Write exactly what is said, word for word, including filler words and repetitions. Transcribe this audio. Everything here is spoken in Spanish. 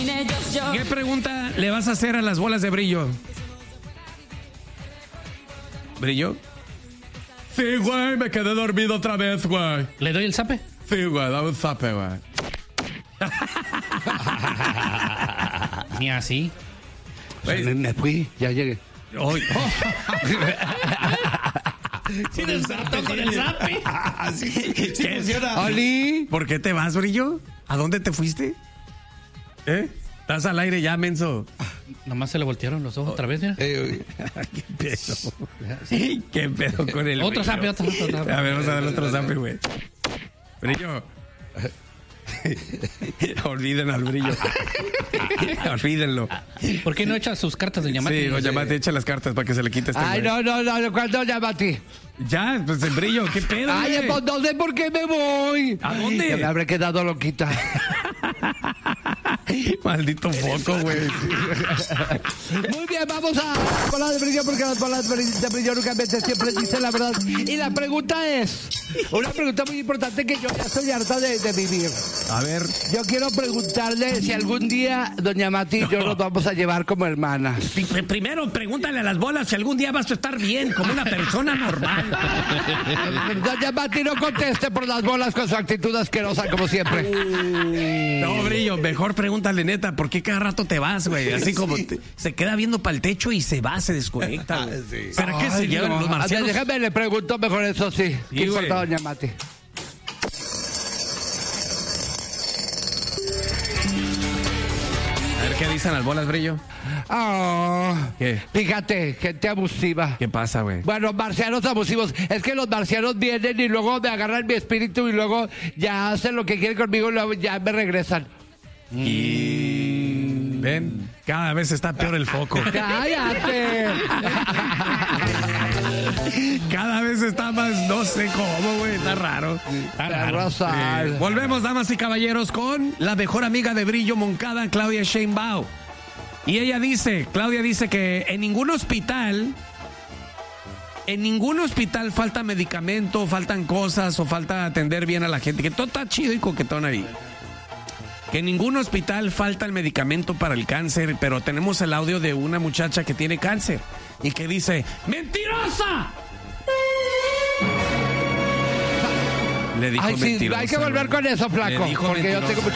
¿Qué pregunta le vas a hacer a las bolas de brillo? ¿Brillo? Sí, güey, me quedé dormido otra vez, güey. ¿Le doy el zape? Sí, güey, dame un zape, güey. Ni así. Me, me fui, ya llegué. Hoy. Sí, del zape, con el zape. Sí, sí, sí funciona. ¡Oli! ¿Por qué te vas, Brillo? ¿A dónde te fuiste? ¿Eh? ¿Estás al aire ya, menso? Nomás se le voltearon los ojos otra vez, mira. Eh, ¿Qué pedo? ¿Qué pedo con el Otro Brillo? zape, otro, otro zape. A ver, vamos a dar otro zape, güey. Brillo. Olviden al Brillo. Olvídenlo. ¿Por qué no echa sus cartas de Yamati? Sí, doña Mati, echa las cartas para que se le quite este Ay, güey. no, no, no, ¿cuándo Yamati? Ya, pues el Brillo, ¿qué pedo, Ay, güey? pues no sé por qué me voy. ¿A dónde? Ya me habré quedado loquita. Maldito foco, güey. Muy bien, vamos a bolas de brillo porque las bolas de brillo nunca mienten, siempre dicen la verdad. Y la pregunta es, una pregunta muy importante que yo ya estoy harta de, de vivir. A ver. Yo quiero preguntarle si algún día doña Mati y yo nos vamos a llevar como hermanas. Pr- Primero, pregúntale a las bolas si algún día vas a estar bien, como una persona normal. Doña Mati, no conteste por las bolas con su actitud asquerosa como siempre. No, Brillo, mejor pregúntale neta, ¿por qué cada rato te vas, güey? Así como te- se queda viendo para el techo y se va, se desconecta, güey. ¿Será que se Ay, llevan no. los marcianos? Déjame, le pregunto mejor eso, sí. Sí, ¿Qué importa, güey. doña Mati? A ver qué dicen las bolas, Brillo. Oh, ¿Qué? Fíjate, gente abusiva. ¿Qué pasa, güey? Bueno, marcianos abusivos. Es que los marcianos vienen y luego me agarran mi espíritu y luego ya hacen lo que quieren conmigo y luego ya me regresan. Y... ¿Ven? Cada vez está peor el foco. ¡Cállate! Cada vez está más, no sé cómo, güey. Está raro. Está raro. Rosal. Eh, volvemos, damas y caballeros, con la mejor amiga de Brillo Moncada, Claudia Sheinbaum. Y ella dice, Claudia dice que en ningún hospital, en ningún hospital falta medicamento, faltan cosas o falta atender bien a la gente. Que todo está chido y coquetón ahí. Que en ningún hospital falta el medicamento para el cáncer, pero tenemos el audio de una muchacha que tiene cáncer y que dice, ¡mentirosa! Le dijo Ay, sí, mentirosa. hay que volver güey. con eso, flaco. Le dijo Porque yo mentirosa. tengo